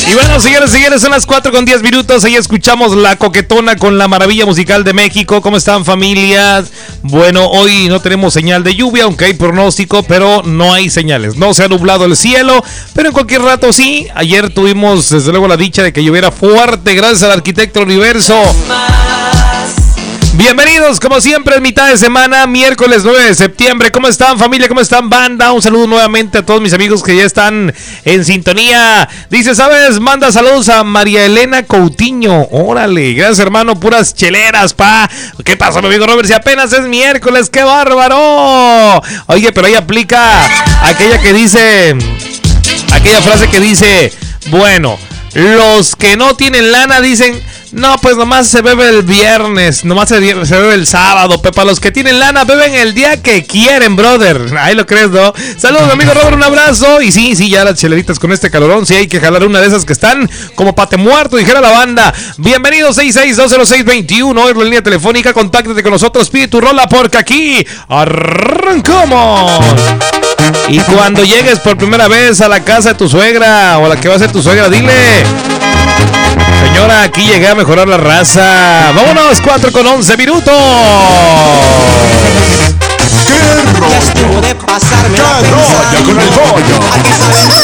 Y bueno, señores, son las 4:10. Ahí escuchamos La Coquetona con la maravilla musical de México. ¿Cómo están, familias? Bueno, hoy no tenemos señal de lluvia, aunque hay pronóstico, pero no hay señales. No se ha nublado el cielo, pero en cualquier rato sí. Ayer tuvimos, desde luego, la dicha de que lloviera fuerte, gracias al arquitecto del universo. Bienvenidos, como siempre, en mitad de semana, miércoles 9 de septiembre. ¿Cómo están, familia? ¿Cómo están, banda? Un saludo nuevamente a todos mis amigos que ya están en sintonía. Dice, ¿sabes? Manda saludos a María Elena Coutinho. Órale, gracias, hermano. Puras cheleras, pa. ¿Qué pasa, mi amigo Robert? Si apenas es miércoles, ¡qué bárbaro! Oye, pero ahí aplica aquella frase que dice, bueno, los que no tienen lana dicen... No, pues nomás se bebe el viernes, nomás se bebe el sábado, Pepa. Los que tienen lana beben el día que quieren, brother. Ahí lo crees, ¿no? Saludos, amigo Robert, un abrazo. Y sí, ya las cheleritas con este calorón, sí hay que jalar una de esas que están como pate muerto, dijera la banda. Bienvenidos, 66-206-21, es la línea telefónica, contáctate con nosotros, pide tu rola porque aquí arrancamos. Y cuando llegues por primera vez a la casa de tu suegra o a la que va a ser tu suegra, dile: señora, aquí llegué a mejorar la raza. Vámonos, 4:11. ¡Qué rollo! ¡Qué rollo con el pollo!